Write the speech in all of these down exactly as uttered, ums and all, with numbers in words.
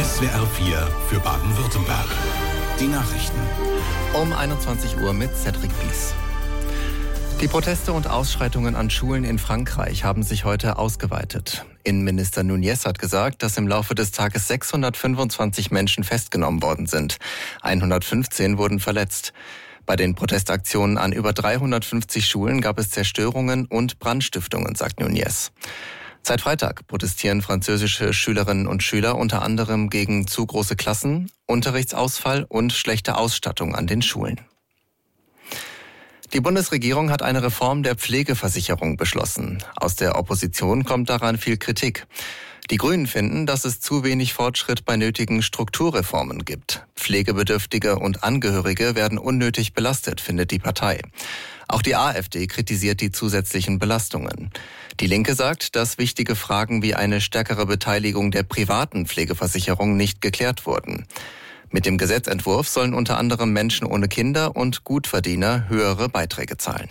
S W R vier für Baden-Württemberg. Die Nachrichten. Um einundzwanzig Uhr mit Cedric Bies. Die Proteste und Ausschreitungen an Schulen in Frankreich haben sich heute ausgeweitet. Innenminister Nunez hat gesagt, dass im Laufe des Tages sechshundertfünfundzwanzig Menschen festgenommen worden sind. hundertfünfzehn wurden verletzt. Bei den Protestaktionen an über dreihundertfünfzig Schulen gab es Zerstörungen und Brandstiftungen, sagt Nunez. Seit Freitag protestieren französische Schülerinnen und Schüler unter anderem gegen zu große Klassen, Unterrichtsausfall und schlechte Ausstattung an den Schulen. Die Bundesregierung hat eine Reform der Pflegeversicherung beschlossen. Aus der Opposition kommt daran viel Kritik. Die Grünen finden, dass es zu wenig Fortschritt bei nötigen Strukturreformen gibt. Pflegebedürftige und Angehörige werden unnötig belastet, findet die Partei. Auch die AfD kritisiert die zusätzlichen Belastungen. Die Linke sagt, dass wichtige Fragen wie eine stärkere Beteiligung der privaten Pflegeversicherung nicht geklärt wurden. Mit dem Gesetzentwurf sollen unter anderem Menschen ohne Kinder und Gutverdiener höhere Beiträge zahlen.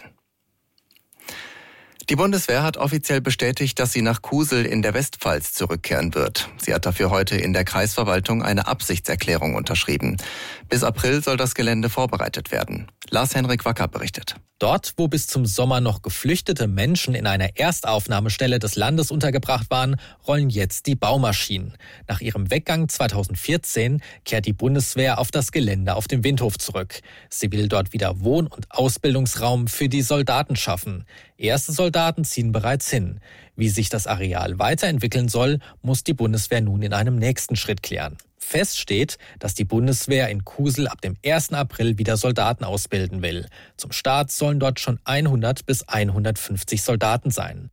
Die Bundeswehr hat offiziell bestätigt, dass sie nach Kusel in der Westpfalz zurückkehren wird. Sie hat dafür heute in der Kreisverwaltung eine Absichtserklärung unterschrieben. Bis April soll das Gelände vorbereitet werden. Lars-Henrik Wacker berichtet. Dort, wo bis zum Sommer noch geflüchtete Menschen in einer Erstaufnahmestelle des Landes untergebracht waren, rollen jetzt die Baumaschinen. Nach ihrem Weggang zweitausendvierzehn kehrt die Bundeswehr auf das Gelände auf dem Windhof zurück. Sie will dort wieder Wohn- und Ausbildungsraum für die Soldaten schaffen. Erste Soldaten ziehen bereits hin. Wie sich das Areal weiterentwickeln soll, muss die Bundeswehr nun in einem nächsten Schritt klären. Fest steht, dass die Bundeswehr in Kusel ab dem ersten April wieder Soldaten ausbilden will. Zum Start sollen dort schon hundert bis hundertfünfzig Soldaten sein.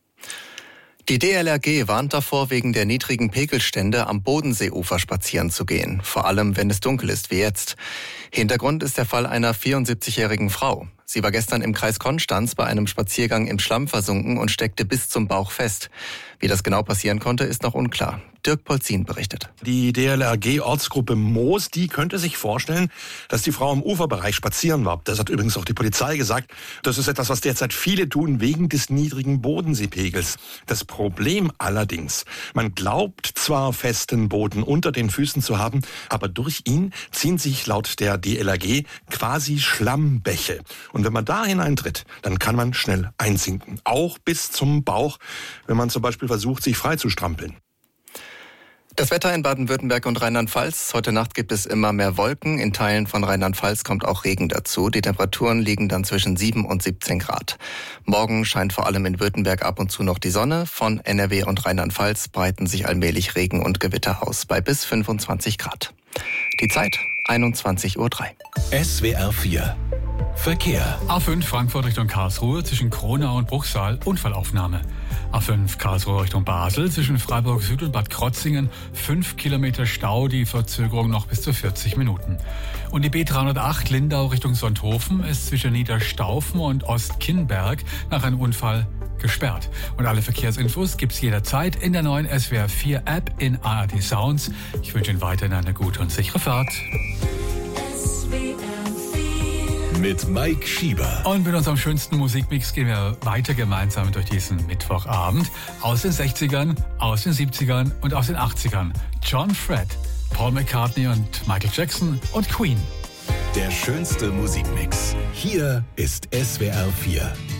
Die D L R G warnt davor, wegen der niedrigen Pegelstände am Bodenseeufer spazieren zu gehen, vor allem wenn es dunkel ist wie jetzt. Hintergrund ist der Fall einer vierundsiebzigjährigen Frau. Sie war gestern im Kreis Konstanz bei einem Spaziergang im Schlamm versunken und steckte bis zum Bauch fest. Wie das genau passieren konnte, ist noch unklar. Dirk Polzin berichtet. Die D L R G-Ortsgruppe Moos, die könnte sich vorstellen, dass die Frau im Uferbereich spazieren war. Das hat übrigens auch die Polizei gesagt. Das ist etwas, was derzeit viele tun, wegen des niedrigen Bodenseepegels. Das Problem allerdings, man glaubt zwar festen Boden unter den Füßen zu haben, aber durch ihn ziehen sich laut der D L R G quasi Schlammbäche. Und wenn man da hineintritt, dann kann man schnell einsinken. Auch bis zum Bauch, wenn man zum Beispiel versucht, sich frei zu strampeln. Das Wetter in Baden-Württemberg und Rheinland-Pfalz. Heute Nacht gibt es immer mehr Wolken. In Teilen von Rheinland-Pfalz kommt auch Regen dazu. Die Temperaturen liegen dann zwischen sieben und siebzehn Grad. Morgen scheint vor allem in Württemberg ab und zu noch die Sonne. Von N R W und Rheinland-Pfalz breiten sich allmählich Regen und Gewitter aus bei bis fünfundzwanzig Grad. Die Zeit einundzwanzig Uhr drei. S W R vier Verkehr. A fünf Frankfurt Richtung Karlsruhe zwischen Kronau und Bruchsal Unfallaufnahme. A fünf Karlsruhe Richtung Basel zwischen Freiburg Süd und Bad Krotzingen fünf Kilometer Stau, die Verzögerung noch bis zu vierzig Minuten. Und die B dreihundertacht Lindau Richtung Sonthofen ist zwischen Niederstaufen und Ostkinnberg nach einem Unfall gesperrt. Und alle Verkehrsinfos gibt's jederzeit in der neuen S W R vier App in A R D Sounds. Ich wünsche Ihnen weiterhin eine gute und sichere Fahrt. Mit Mike Schieber. Und mit unserem schönsten Musikmix gehen wir weiter gemeinsam durch diesen Mittwochabend. Aus den sechzigern, aus den siebzigern und aus den achtzigern. John Fred, Paul McCartney und Michael Jackson und Queen. Der schönste Musikmix. Hier ist S W R vier.